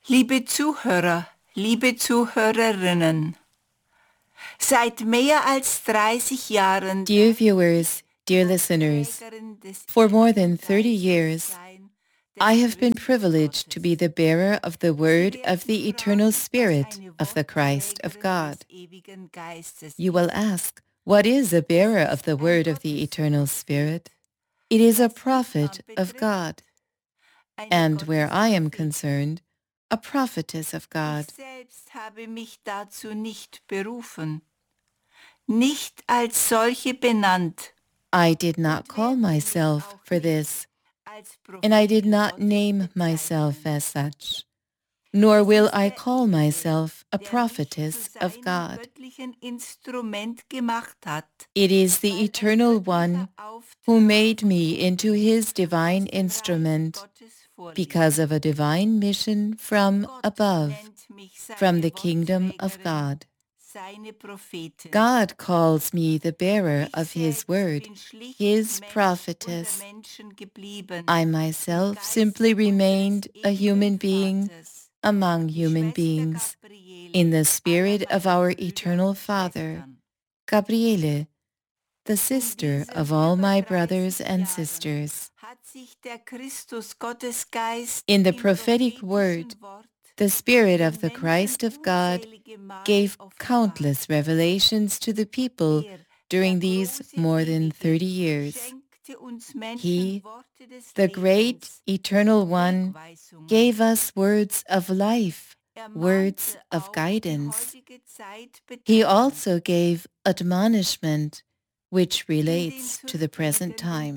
Liebe Zuhörer, liebe Zuhörerinnen, seit mehr als 30 Jahren Dear viewers, dear listeners, for more than 30 years, I have been privileged to be the bearer of the word of the eternal Spirit of the Christ of God. You will ask, what is a bearer of the word of the eternal Spirit? It is a prophet of God, and where I am concerned, a prophetess of God. Ich selbst habe mich dazu nicht berufen, nicht als solche benannt. I did not call myself for this, and I did not name myself as such, nor will I call myself a prophetess of God. It is the Eternal One who made me into his divine instrument because of a divine mission from above, from the kingdom of God. God calls me the bearer of his word, his prophetess. I myself simply remained a human being among human beings, in the spirit of our eternal Father, Gabriele, the sister of all my brothers and sisters. In the prophetic word, the Spirit of the Christ of God gave countless revelations to the people during these more than 30 years. He, the great Eternal One, gave us words of life, words of guidance. He also gave admonishment, which relates to the present time.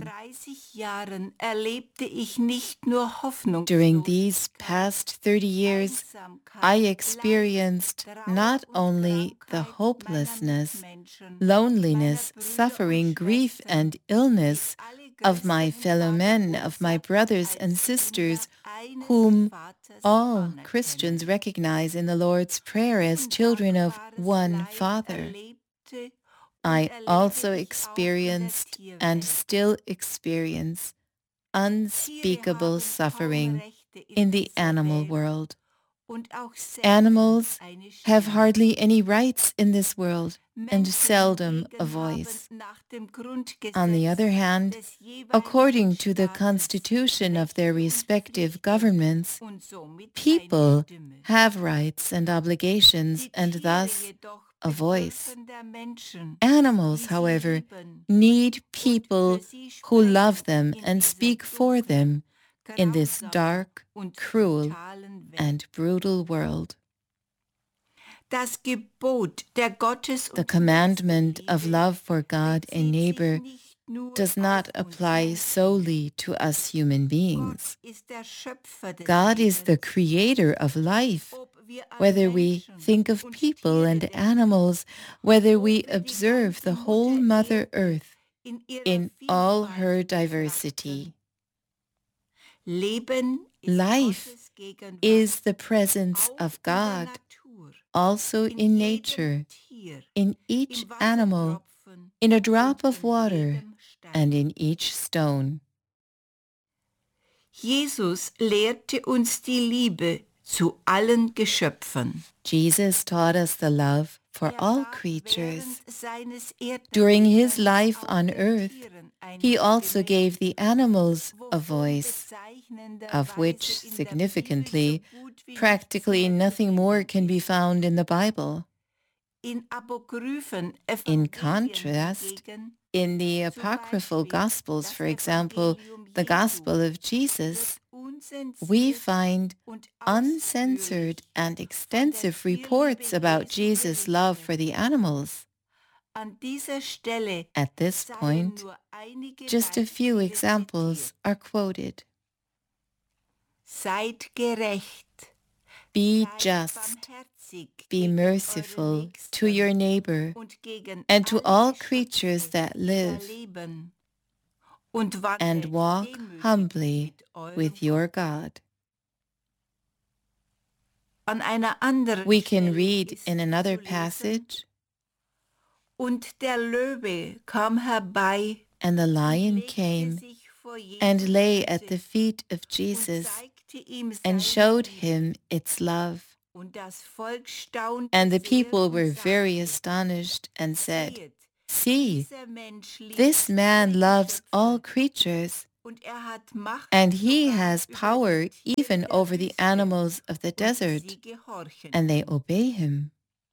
During these past 30 years, I experienced not only the hopelessness, loneliness, suffering, grief, and illness of my fellow men, of my brothers and sisters, whom all Christians recognize in the Lord's Prayer as children of one Father. I also experienced and still experience unspeakable suffering in the animal world. Animals have hardly any rights in this world and seldom a voice. On the other hand, according to the constitution of their respective governments, people have rights and obligations and thus a voice. Animals, however, need people who love them and speak for them in this dark, cruel, and brutal world. The commandment of love for God and neighbor does not apply solely to us human beings. God is the creator of life. Whether we think of people and animals, whether we observe the whole Mother Earth in all her diversity. Life is the presence of God, also in nature, in each animal, in a drop of water, and in each stone. Jesus lehrte uns die Liebe zu allen Geschöpfen. Jesus taught us the love for all creatures. During his life on earth, he also gave the animals a voice, of which, significantly, practically nothing more can be found in the Bible. In contrast, in the apocryphal Gospels, for example, the Gospel of Jesus, we find uncensored and extensive reports about Jesus' love for the animals. At this point, just a few examples are quoted. Be just, be merciful to your neighbor and to all creatures that live, and walk humbly with your God. We can read in another passage, Und der Löwe kam herbei, and the lion came and lay at the feet of Jesus and showed him its love. And the people were very astonished and said, "See, this man loves all creatures, and he has power even over the animals of the desert, and they obey him."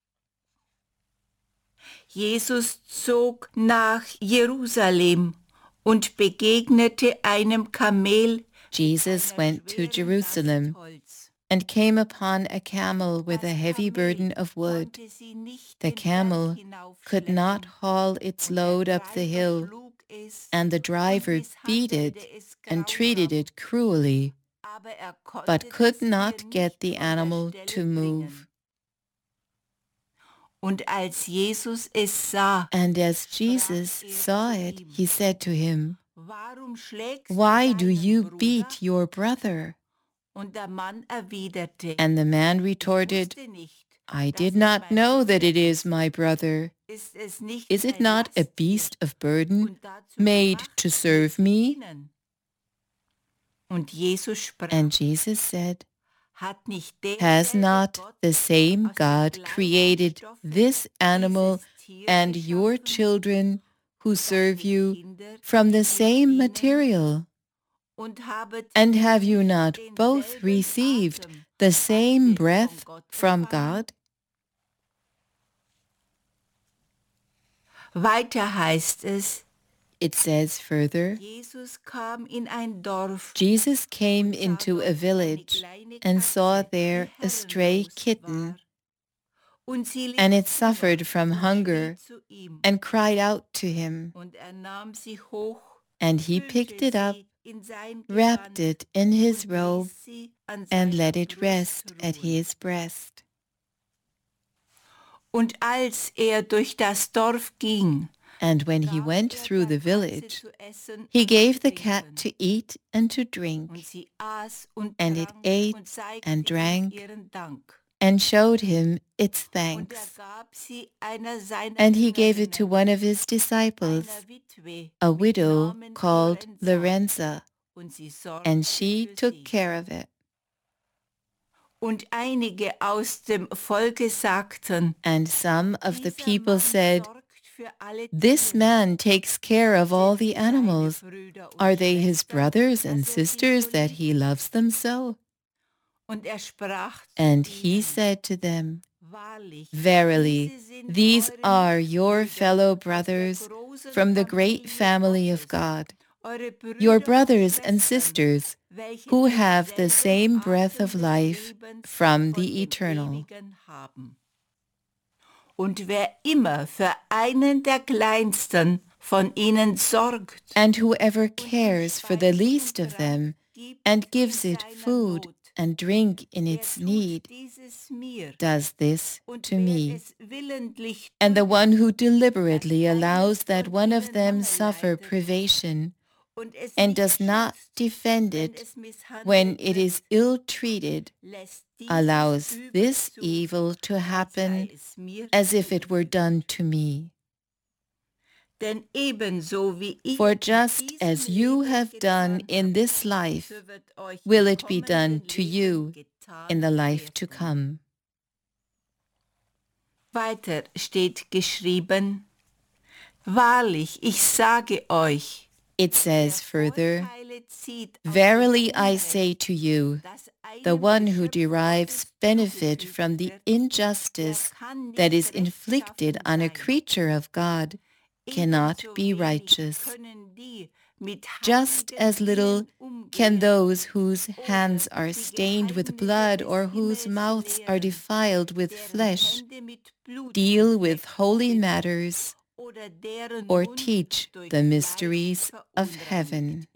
Jesus zog nach Jerusalem und begegnete einem Kamel. Jesus went to Jerusalem and came upon a camel with a heavy burden of wood. The camel could not haul its load up the hill, and the driver beat it and treated it cruelly, but could not get the animal to move. Und als Jesus es sah, and as Jesus saw it, he said to him, "Why do you beat your brother?" Und der Mann erwiderte, And the man retorted, "I did not know that it is my brother. Is it not a beast of burden made to serve me?" Und Jesus sprach, And Jesus said, "Has not the same God created this animal and your children who serve you from the same material? And have you not both received the same breath from God?" Weiter heißt es, It says further, Jesus kam in ein Dorf Jesus came into a village and saw there a stray kitten, and it suffered from hunger and cried out to him. And he picked it up, wrapped it in his robe, and let it rest at his breast. Und als durch das Dorf ging, and when he went through the village, he gave the cat to eat and to drink, and it ate and drank and showed him its thanks. And he gave it to one of his disciples, a widow called Lorenza, and she took care of it. Und einige aus dem Volke sagten, and some of the people said, "This man takes care of all the animals. Are they his brothers and sisters that he loves them so?" And he said to them, "Verily, these are your fellow brothers from the great family of God, your brothers and sisters, who have the same breath of life from the Eternal." Und wer immer für einen der Kleinsten von ihnen sorgt, and whoever cares for the least of them and gives it food and drink in its need, does this to me. And the one who deliberately allows that one of them suffer privation and does not defend it when it is ill-treated, allows this evil to happen as if it were done to me. For just as you have done in this life, will it be done to you in the life to come. Weiter steht geschrieben, wahrlich, ich sage euch, it says further, "Verily I say to you, the one who derives benefit from the injustice that is inflicted on a creature of God cannot be righteous. Just as little can those whose hands are stained with blood or whose mouths are defiled with flesh deal with holy matters or teach the mysteries of heaven."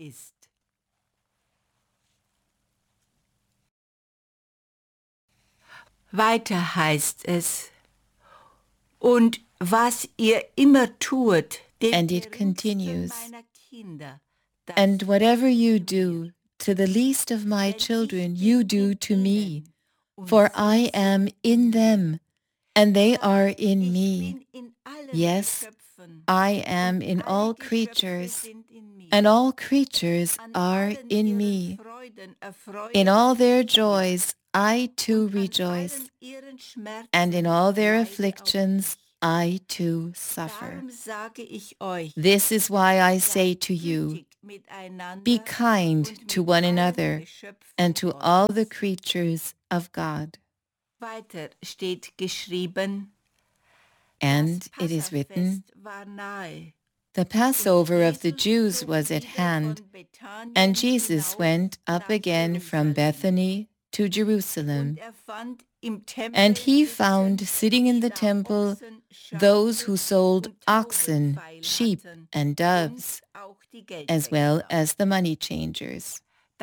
Weiter heißt es, und was ihr immer tut, and it continues, "And whatever you do to the least of my children, you do to me, for I am in them, and they are in me. Yes, I am in all creatures, and all creatures are in me. In all their joys I too rejoice, and in all their afflictions I too suffer. This is why I say to you, be kind to one another and to all the creatures of God. Weiter steht geschrieben, And it is written, the Passover of the Jews was at hand, and Jesus went up again from Bethany to Jerusalem. And he found sitting in the temple those who sold oxen, sheep, and doves, as well as the money changers.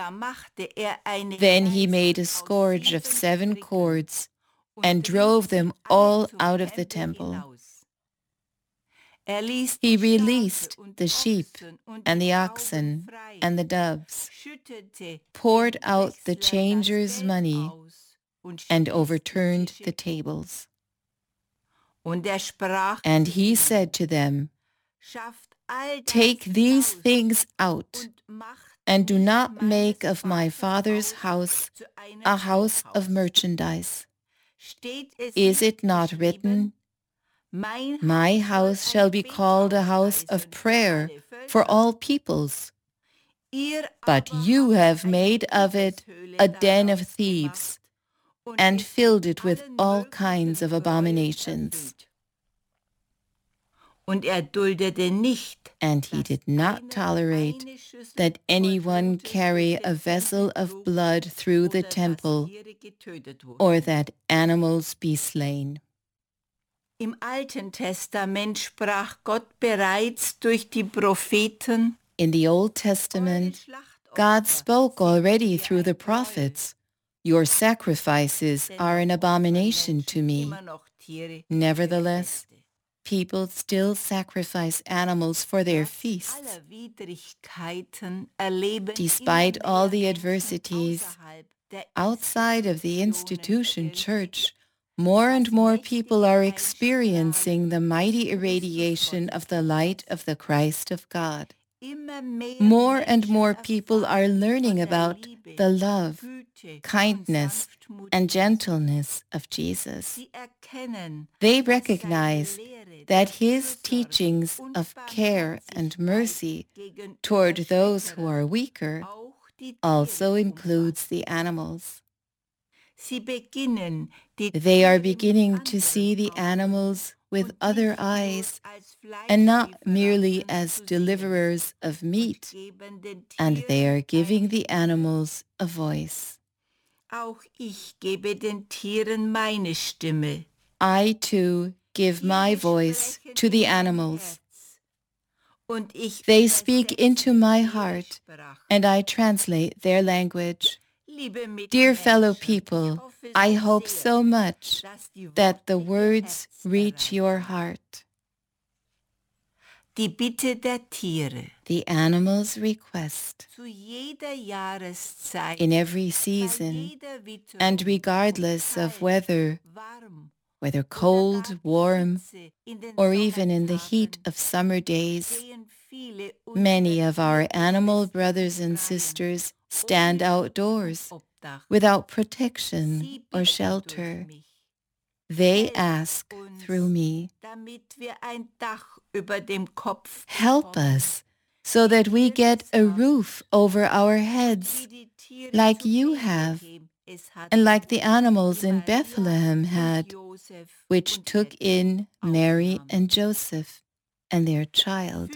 Then he made a scourge of 7 cords and drove them all out of the temple. He released the sheep and the oxen and the doves, poured out the changers' money, and overturned the tables. And he said to them, take these things out, and do not make of my Father's house a house of merchandise. Is it not written, my house shall be called a house of prayer for all peoples? But you have made of it a den of thieves, and filled it with all kinds of abominations. And he did not tolerate that anyone carry a vessel of blood through the temple, or that animals be slain. Im Alten Testament sprach Gott bereits durch die Propheten. In the Old Testament, God spoke already through the prophets, your sacrifices are an abomination to me. Nevertheless, people still sacrifice animals for their feasts. Despite all the adversities, outside of the institution church, more and more people are experiencing the mighty irradiation of the light of the Christ of God. More and more people are learning about the love, kindness, and gentleness of Jesus. They recognize that his teachings of care and mercy toward those who are weaker also includes the animals. They are beginning to see the animals with other eyes, and not merely as deliverers of meat, and they are giving the animals a voice. I too give my voice to the animals. They speak into my heart, and I translate their language. Dear fellow people, I hope so much that the words reach your heart. Die Bitte der Tiere. The animals' request. Zu jeder Jahreszeit. In every season, and regardless of weather, whether cold, warm, or even in the heat of summer days, many of our animal brothers and sisters stand outdoors without protection or shelter. They ask through me, help us so that we get a roof over our heads, like you have, and like the animals in Bethlehem had, which took in Mary and Joseph and their child.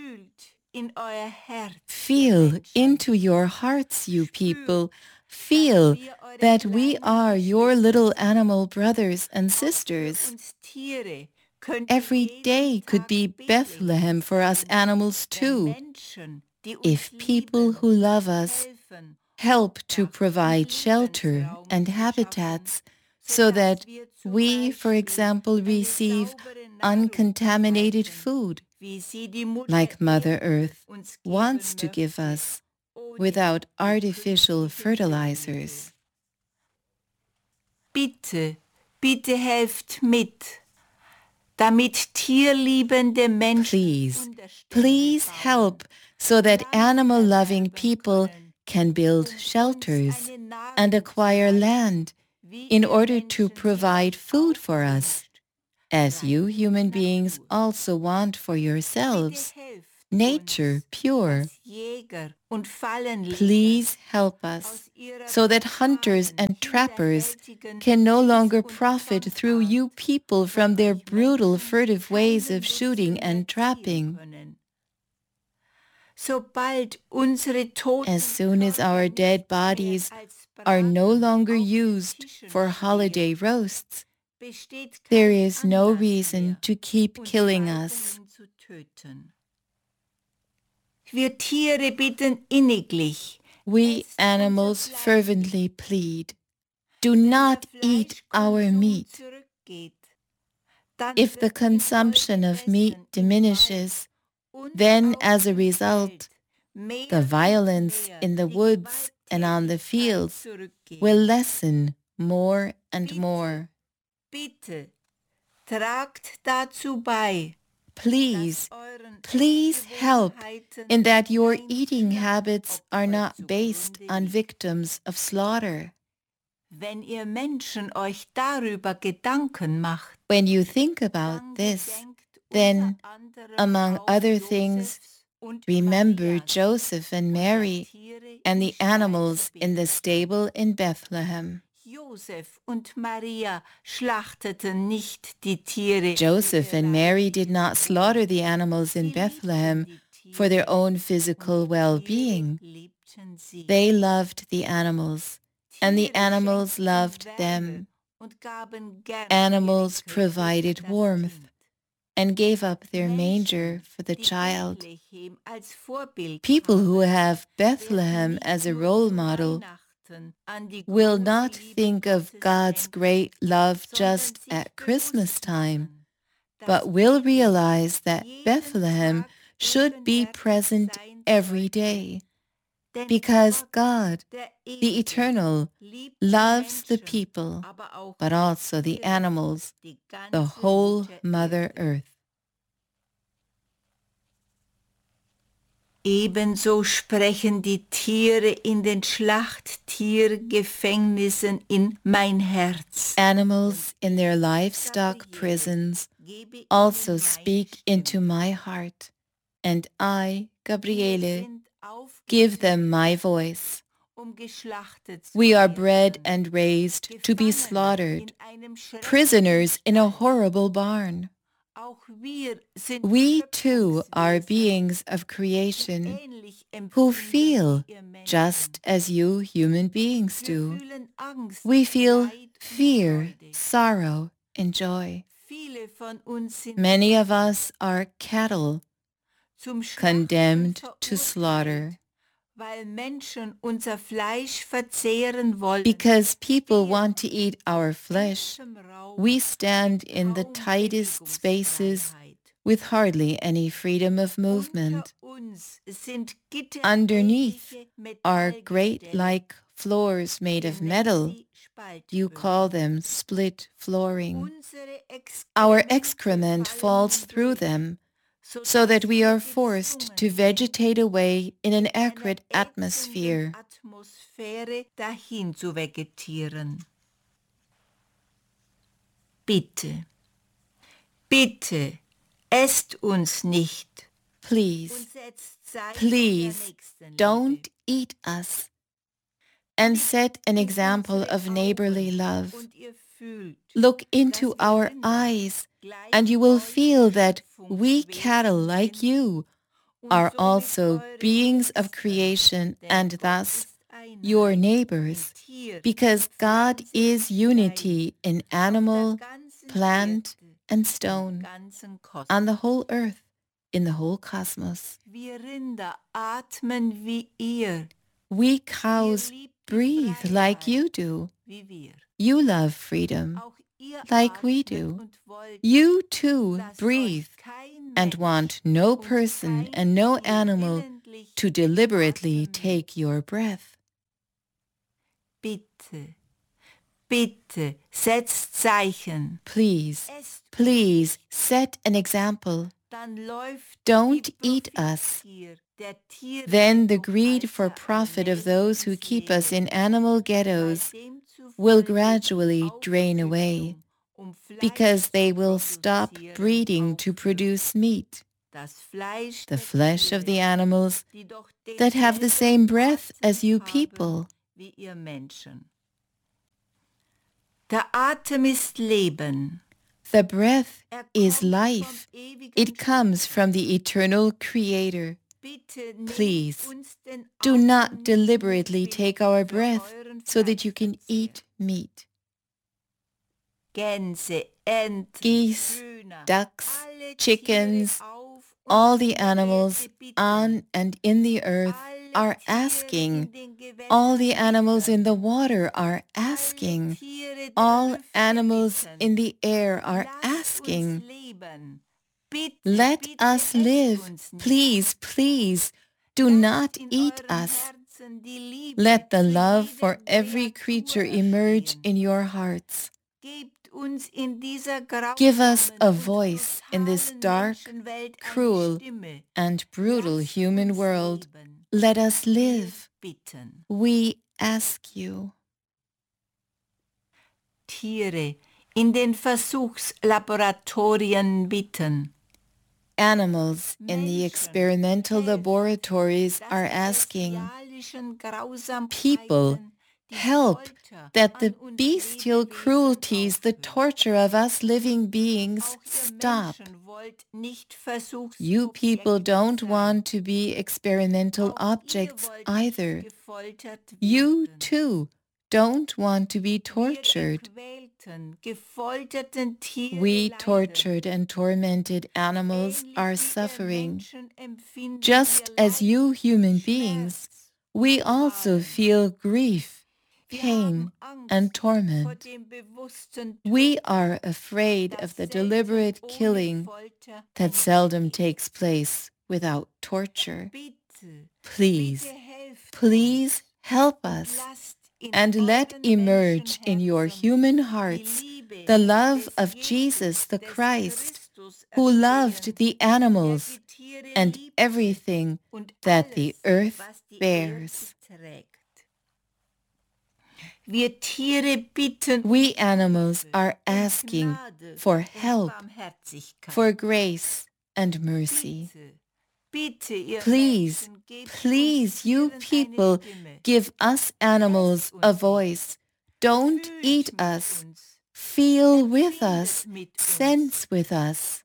Feel into your hearts, you people. Feel that we are your little animal brothers and sisters. Every day could be Bethlehem for us animals too, if people who love us help to provide shelter and habitats so that we, for example, receive uncontaminated food, like Mother Earth wants to give us, without artificial fertilizers. Bitte, bitte helft mit, damit tierliebende Please, Menschen please help so that animal-loving people can build shelters and acquire land in order to provide food for us, as you human beings also want for yourselves, nature pure. Please help us so that hunters and trappers can no longer profit through you people from their brutal, furtive ways of shooting and trapping. As soon as our dead bodies are no longer used for holiday roasts, there is no reason to keep killing us. We animals fervently plead, do not eat our meat. If the consumption of meat diminishes, then as a result, the violence in the woods and on the fields will lessen more and more. Please, please help in that your eating habits are not based on victims of slaughter. Wenn ihr Menschen euch darüber Gedanken macht, when you think about this, then, among other things, remember Joseph and Mary and the animals in the stable in Bethlehem. Josef und Maria schlachteten nicht die Tiere. Joseph and Mary did not slaughter the animals in Bethlehem for their own physical well-being. They loved the animals, and the animals loved them. Animals provided warmth and gave up their manger for the child. People who have Bethlehem as a role model will not think of God's great love just at Christmas time, but will realize that Bethlehem should be present every day, because God, the Eternal, loves the people, but also the animals, the whole Mother Earth. Ebenso sprechen die Tiere in den Schlachttiergefängnissen in mein Herz. Animals in their livestock prisons also speak into my heart, and I, Gabriele, give them my voice. We are bred and raised to be slaughtered, prisoners in a horrible barn. We too are beings of creation who feel just as you human beings do. We feel fear, sorrow, and joy. Many of us are cattle condemned to slaughter. Because people want to eat our flesh, we stand in the tightest spaces with hardly any freedom of movement. Underneath are grate-like floors made of metal. You call them split flooring. Our excrement falls through them, so that we are forced to vegetate away in an acrid atmosphere. Bitte, bitte, esst uns nicht. Please, please, don't eat us. And set an example of neighborly love. Look into our eyes, and you will feel that we cattle like you are also beings of creation and thus your neighbors, because God is unity in animal, plant, and stone, on the whole earth, in the whole cosmos. We cows breathe like you do. You love freedom like we do. You too breathe and want no person and no animal to deliberately take your breath. Bitte, Bitte, setzt Zeichen. Please, please set an example. Don't eat us. Then the greed for profit of those who keep us in animal ghettos will gradually drain away, because they will stop breeding to produce meat, the flesh of the animals that have the same breath as you people. Der Atem ist Leben. The breath is life. It comes from the eternal Creator. Please, do not deliberately take our breath so that you can eat meat. Gänse, Enten, Geese, ducks, chickens, all the animals on and in the earth are asking. All the animals in the water are asking. All animals in the air are asking. Let us live. Please, please, do not eat us. Let the love for every creature emerge in your hearts. Give us a voice in this dark, cruel, and brutal human world. Let us live. We ask you. Tiere in den Versuchslaboratorien bitten. Animals in the experimental laboratories are asking. People, help that the bestial cruelties, the torture of us living beings stop. You people don't want to be experimental objects either. You too don't want to be tortured. We tortured and tormented animals are suffering. Just as you human beings, we also feel grief, pain, and torment. We are afraid of the deliberate killing that seldom takes place without torture. Please, please help us and let emerge in your human hearts the love of Jesus the Christ, who loved the animals and everything that the earth bears. We animals are asking for help, for grace and mercy. Please, please, you people, give us animals a voice. Don't eat us. Feel with us. Sense with us.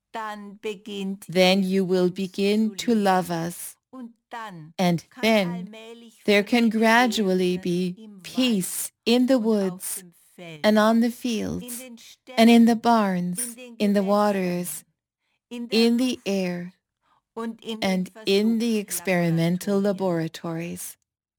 Then you will begin to love us. And then there can gradually be peace in the woods and on the fields and in the barns, in the waters, in the air, and in the experimental laboratories.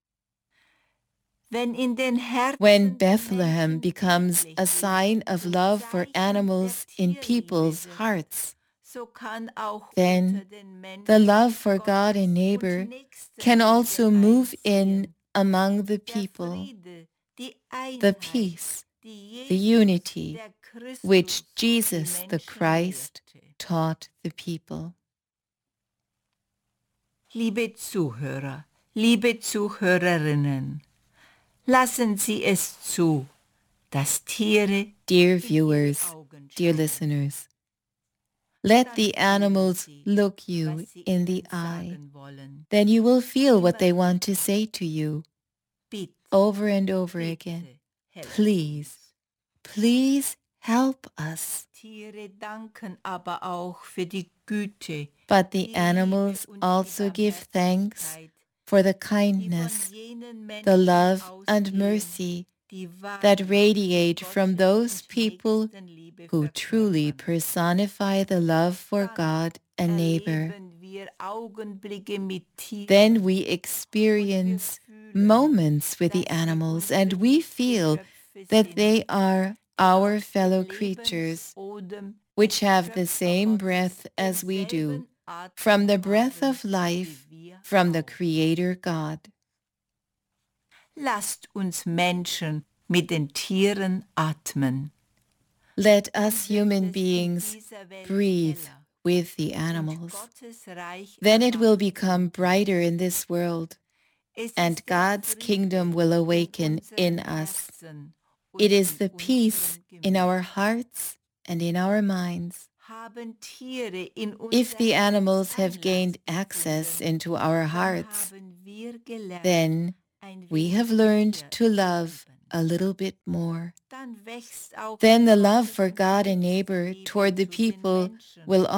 When Bethlehem becomes a sign of love for animals in people's hearts, then the love for God and neighbor can also move in among the people, the peace, the unity which Jesus the Christ taught the people. Liebe Zuhörer, liebe Zuhörerinnen, lassen Sie es zu, dass Tiere, dear viewers, dear listeners, let the animals look you in the eye. Then you will feel what they want to say to you over and over again. Please, please help us. But the animals also give thanks for the kindness, the love and mercy that radiate from those people who truly personify the love for God and neighbor. Then we experience moments with the animals and we feel that they are our fellow creatures, which have the same breath as we do, from the breath of life from the Creator God. Lasst uns Menschen mit den Tieren atmen. Let us human beings breathe with the animals. Then it will become brighter in this world, and God's kingdom will awaken in us. It is the peace in our hearts and in our minds. If the animals have gained access into our hearts, then we have learned to love a little bit more. Then the love for God and neighbor toward the people will